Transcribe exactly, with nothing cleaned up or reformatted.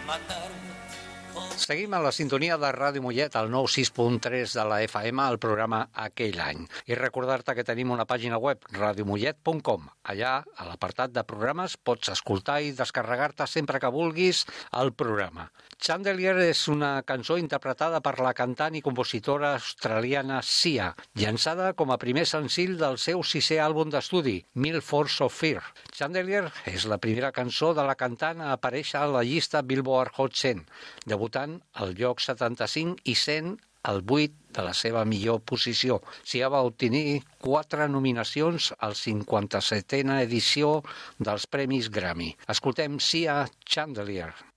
Seguim a la sintonia de Ràdio Mollet, al nou sis punt tres de la F M, al programa Aquell any. I recordar-te que tenim una pàgina web, radio mollet punt com. Allà, a l'apartat de programes, pots escoltar i descarregar-te sempre que vulguis el programa. Chandelier és una cançó interpretada per la cantant i compositora australiana Sia, llançada com a primer senzill del seu sisè àlbum d'estudi, Mil Force of Fear. Chandelier és la primera cançó de la cantant a aparèixer a la llista Billboard Hot cent, debutant al lloc setanta-cinc i sent el vuit de la seva millor posició. Sia va obtenir quatre nominacions al cinquanta-setena edició dels Premis Grammy. Escoltem Sia Chandelier.